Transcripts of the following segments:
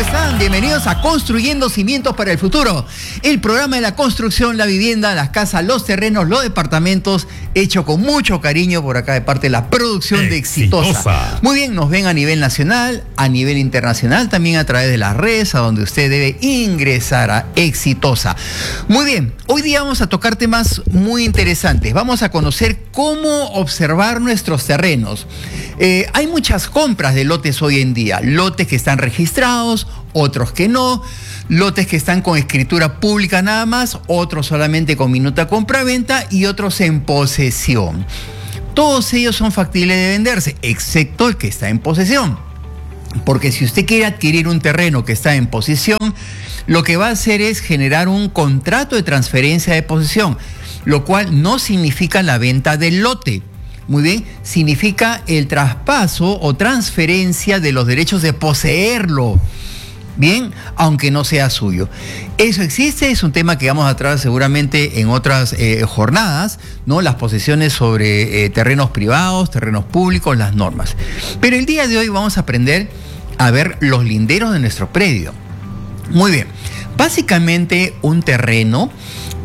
están? Bienvenidos a Construyendo Cimientos para el Futuro, el programa de la construcción, la vivienda, las casas, los terrenos, los departamentos, hecho con mucho cariño por acá de parte de la producción de Exitosa. Muy bien, nos ven a nivel nacional, a nivel internacional, también a través de las redes, a donde usted debe ingresar a Exitosa. Muy bien, hoy día vamos a tocar temas muy interesantes. Vamos a conocer cómo observar nuestros terrenos. Hay muchas compras de lotes hoy en día, lotes que están registrados, otros que no, lotes que están con escritura pública nada más, otros solamente con minuta compra-venta y otros en posesión. Todos ellos son factibles de venderse, excepto el que está en posesión. Porque si usted quiere adquirir un terreno que está en posesión, lo que va a hacer es generar un contrato de transferencia de posesión, lo cual no significa la venta del lote. Muy bien, significa el traspaso o transferencia de los derechos de poseerlo. Bien, aunque no sea suyo. Eso existe, es un tema que vamos a tratar seguramente en otras jornadas, ¿no? Las posesiones sobre terrenos privados, terrenos públicos, las normas. Pero el día de hoy vamos a aprender a ver los linderos de nuestro predio. Muy bien, básicamente un terreno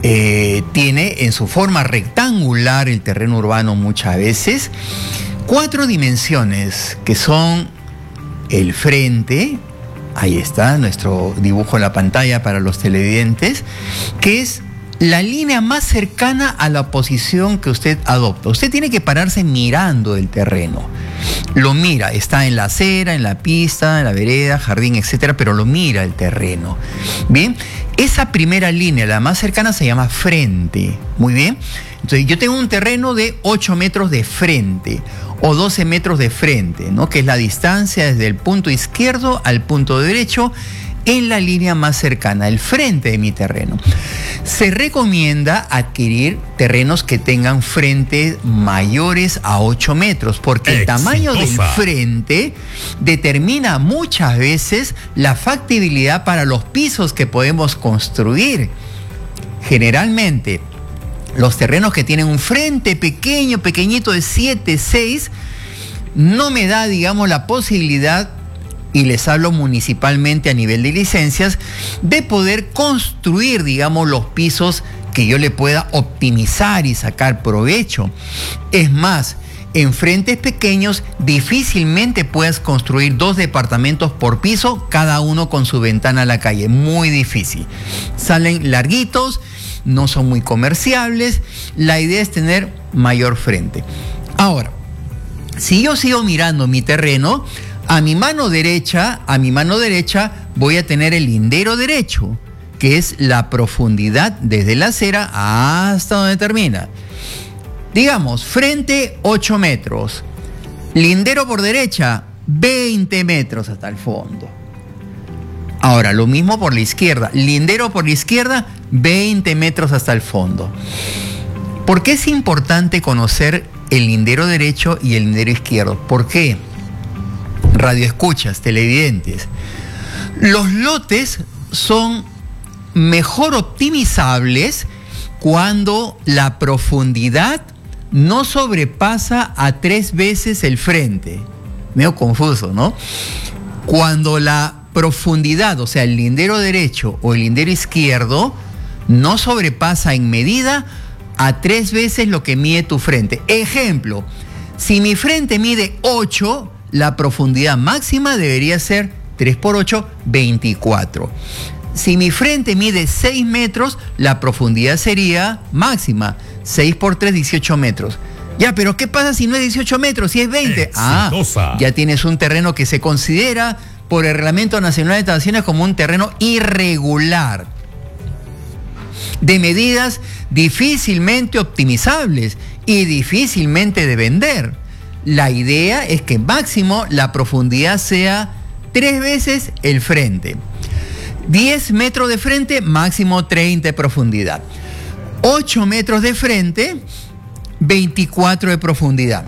tiene en su forma rectangular, el terreno urbano muchas veces, 4 dimensiones que son el frente. Ahí está nuestro dibujo en la pantalla para los televidentes, que es la línea más cercana a la posición que usted adopta. Usted tiene que pararse mirando el terreno. Lo mira, está en la acera, en la pista, en la vereda, jardín, etcétera, pero lo mira el terreno. Bien, esa primera línea, la más cercana, se llama frente. Muy bien. Entonces, yo tengo un terreno de 8 metros de frente o 12 metros de frente, ¿no? Que es la distancia desde el punto izquierdo al punto derecho en la línea más cercana, el frente de mi terreno. Se recomienda adquirir terrenos que tengan frentes mayores a 8 metros, porque el tamaño del frente determina muchas veces la factibilidad para los pisos que podemos construir. Generalmente, los terrenos que tienen un frente pequeño, pequeñito de 7, 6, no me da, digamos, la posibilidad, y les hablo municipalmente a nivel de licencias, de poder construir, digamos, los pisos que yo le pueda optimizar y sacar provecho. Es más, en frentes pequeños difícilmente puedes construir 2 departamentos por piso, cada uno con su ventana a la calle. Muy difícil. Salen larguitos, no son muy comerciables. La idea es tener mayor frente. Ahora, si yo sigo mirando mi terreno, a mi mano derecha voy a tener el lindero derecho, que es la profundidad desde la acera hasta donde termina. Digamos, frente 8 metros, lindero por derecha 20 metros hasta el fondo. Ahora, lo mismo por la izquierda, lindero por la izquierda 20 metros hasta el fondo. ¿Por qué es importante conocer el lindero derecho y el lindero izquierdo? ¿Por qué? Radioescuchas, televidentes. Los lotes son mejor optimizables cuando la profundidad no sobrepasa a 3 veces el frente. Medio confuso, ¿no? Cuando la profundidad, o sea, el lindero derecho o el lindero izquierdo, no sobrepasa en medida a 3 veces lo que mide tu frente. Ejemplo, si mi frente mide 8, la profundidad máxima debería ser 3 por 8, 24. Si mi frente mide 6 metros, la profundidad sería máxima, 6 por 3, 18 metros. Ya, pero ¿qué pasa si no es 18 metros, si es 20? Exitosa. Ya tienes un terreno que se considera por el Reglamento Nacional de Tasaciones como un terreno irregular, de medidas difícilmente optimizables y difícilmente de vender. La idea es que máximo la profundidad sea 3 veces el frente. 10 metros de frente, máximo 30 de profundidad. 8 metros de frente, 24 de profundidad.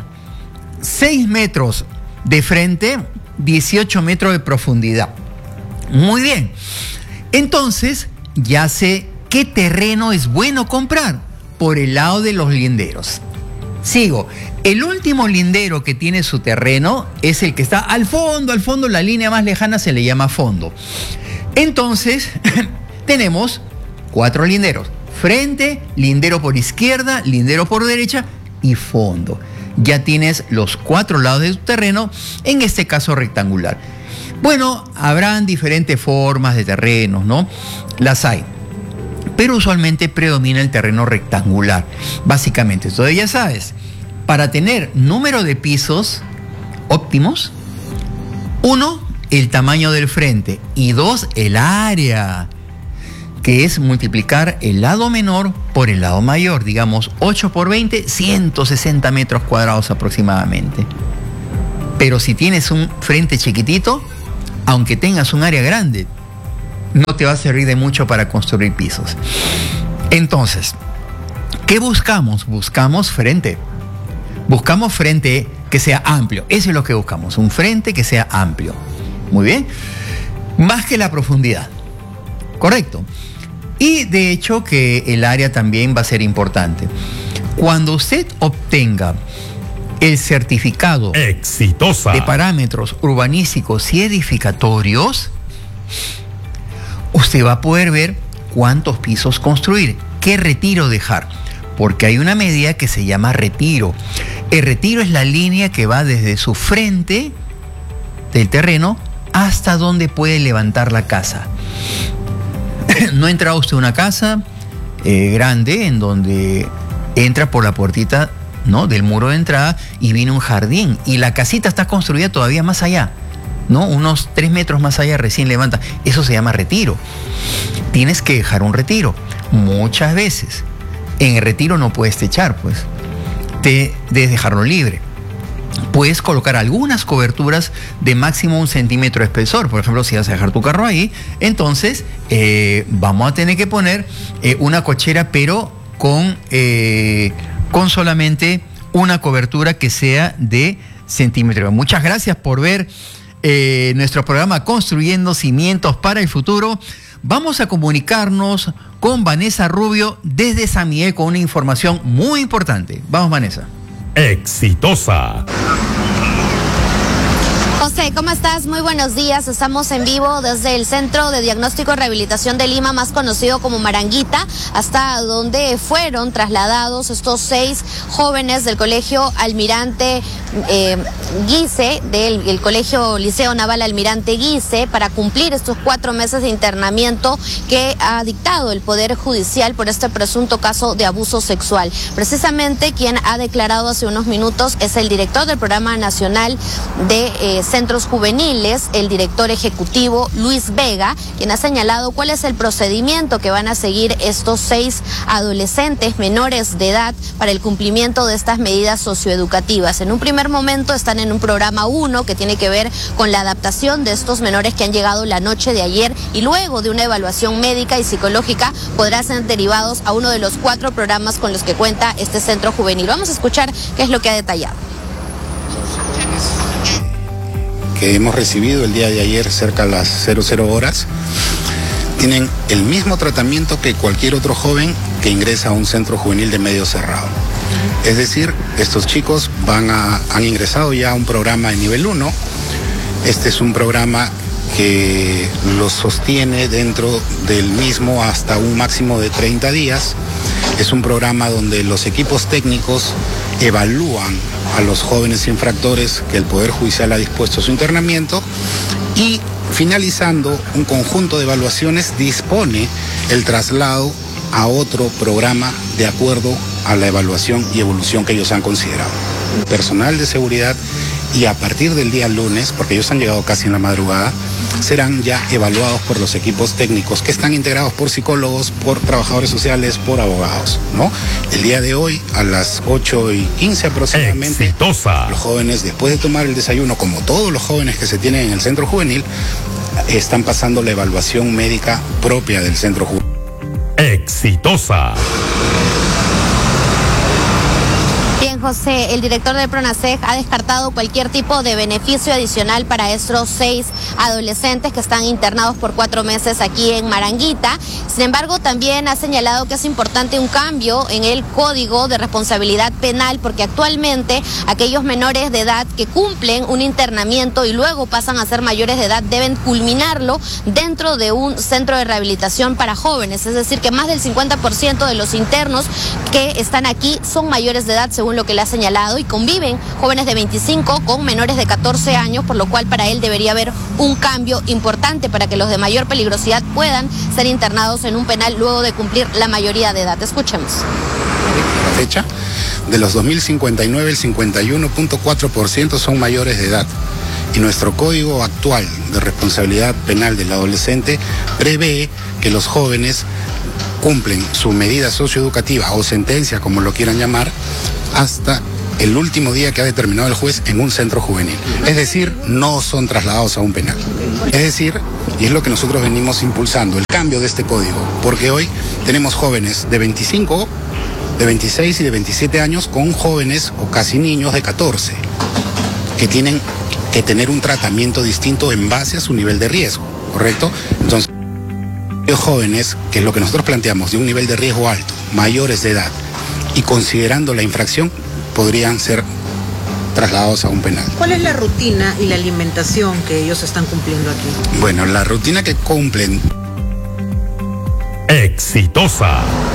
6 metros de frente, 18 metros de profundidad. Muy bien. Entonces, ya sé qué terreno es bueno comprar por el lado de los linderos. Sigo. El último lindero que tiene su terreno es el que está al fondo, la línea más lejana se le llama fondo. Entonces, tenemos 4 linderos. Frente, lindero por izquierda, lindero por derecha y fondo. Ya tienes los 4 lados de tu terreno, en este caso rectangular. Bueno, habrán diferentes formas de terrenos, ¿no? Las hay. Pero usualmente predomina el terreno rectangular, básicamente. Entonces ya sabes, para tener número de pisos óptimos, 1, el tamaño del frente y 2, el área, que es multiplicar el lado menor por el lado mayor, digamos 8 por 20, 160 metros cuadrados aproximadamente. Pero si tienes un frente chiquitito, aunque tengas un área grande, no te va a servir de mucho para construir pisos. Entonces, ¿qué buscamos? Buscamos frente. Buscamos frente que sea amplio. Eso es lo que buscamos, un frente que sea amplio. Muy bien. Más que la profundidad. Correcto. Y de hecho que el área también va a ser importante. Cuando usted obtenga el certificado exitosa de parámetros urbanísticos y edificatorios, usted va a poder ver cuántos pisos construir, qué retiro dejar, porque hay una medida que se llama retiro. El retiro es la línea que va desde su frente del terreno hasta donde puede levantar la casa. No entra usted a una casa grande en donde entra por la puertita, ¿no?, del muro de entrada y viene un jardín y la casita está construida todavía más allá, ¿no? Unos 3 metros más allá recién levanta. Eso se llama retiro. Tienes que dejar un retiro. Muchas veces en el retiro no puedes techar, pues. Debes dejarlo libre. Puedes colocar algunas coberturas de máximo 1 centímetro de espesor. Por ejemplo, si vas a dejar tu carro ahí, entonces vamos a tener que poner una cochera, pero con solamente una cobertura que sea de centímetro. Muchas gracias por ver nuestro programa Construyendo Cimientos para el Futuro. Vamos a comunicarnos con Vanessa Rubio desde San Miguel con una información muy importante. Vamos, Vanessa. Exitosa. José, ¿cómo estás? Muy buenos días. Estamos en vivo desde el Centro de Diagnóstico y Rehabilitación de Lima, más conocido como Maranguita, hasta donde fueron trasladados estos 6 jóvenes del Colegio Almirante Guise, del Colegio Liceo Naval Almirante Guise, para cumplir estos 4 meses de internamiento que ha dictado el Poder Judicial por este presunto caso de abuso sexual. Precisamente quien ha declarado hace unos minutos es el director del Programa Nacional de Centros Juveniles, el director ejecutivo Luis Vega, quien ha señalado cuál es el procedimiento que van a seguir estos 6 adolescentes menores de edad para el cumplimiento de estas medidas socioeducativas. En un primer momento están en un programa 1 que tiene que ver con la adaptación de estos menores que han llegado la noche de ayer, y luego de una evaluación médica y psicológica podrán ser derivados a uno de los 4 programas con los que cuenta este centro juvenil. Vamos a escuchar qué es lo que ha detallado. Que hemos recibido el día de ayer cerca de las 00 horas, tienen el mismo tratamiento que cualquier otro joven que ingresa a un centro juvenil de medio cerrado. Es decir, estos chicos han ingresado ya a un programa de nivel 1. Este es un programa que los sostiene dentro del mismo hasta un máximo de 30 días. Es un programa donde los equipos técnicos evalúan a los jóvenes infractores que el Poder Judicial ha dispuesto su internamiento, y finalizando un conjunto de evaluaciones dispone el traslado a otro programa de acuerdo a la evaluación y evolución que ellos han considerado. Personal de seguridad, y a partir del día lunes, porque ellos han llegado casi en la madrugada, serán ya evaluados por los equipos técnicos que están integrados por psicólogos, por trabajadores sociales, por abogados, ¿no? El día de hoy, a las 8:15 aproximadamente, exitosa, los jóvenes, después de tomar el desayuno, como todos los jóvenes que se tienen en el centro juvenil, están pasando la evaluación médica propia del centro juvenil. Exitosa. José, el director del PRONASEG ha descartado cualquier tipo de beneficio adicional para estos 6 adolescentes que están internados por 4 meses aquí en Maranguita. Sin embargo, también ha señalado que es importante un cambio en el Código de Responsabilidad Penal, porque actualmente aquellos menores de edad que cumplen un internamiento y luego pasan a ser mayores de edad deben culminarlo dentro de un centro de rehabilitación para jóvenes. Es decir, que más del 50% de los internos que están aquí son mayores de edad, según lo que le ha señalado, y conviven jóvenes de 25 con menores de 14 años, por lo cual para él debería haber un cambio importante para que los de mayor peligrosidad puedan ser internados en un penal luego de cumplir la mayoría de edad. Escuchemos. La fecha, de los 2059, el 51.4% son mayores de edad. Y nuestro Código actual de responsabilidad penal del adolescente prevé que los jóvenes cumplen su medida socioeducativa o sentencia, como lo quieran llamar, hasta el último día que ha determinado el juez en un centro juvenil. Es decir, no son trasladados a un penal. Es decir, y es lo que nosotros venimos impulsando, el cambio de este código, porque hoy tenemos jóvenes de 25, de 26 y de 27 años con jóvenes o casi niños de 14, que tienen que tener un tratamiento distinto en base a su nivel de riesgo, ¿correcto? Entonces, los jóvenes, que es lo que nosotros planteamos, de un nivel de riesgo alto, mayores de edad, y considerando la infracción, podrían ser trasladados a un penal. ¿Cuál es la rutina y la alimentación que ellos están cumpliendo aquí? Bueno, la rutina que cumplen. Exitosa.